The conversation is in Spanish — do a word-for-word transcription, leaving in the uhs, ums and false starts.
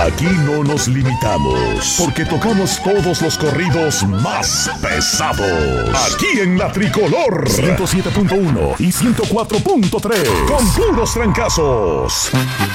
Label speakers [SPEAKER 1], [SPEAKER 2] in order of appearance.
[SPEAKER 1] Aquí no nos limitamos, porque tocamos todos los corridos más pesados. Aquí en La Tricolor, ciento siete punto uno y ciento cuatro punto tres, con puros trancazos.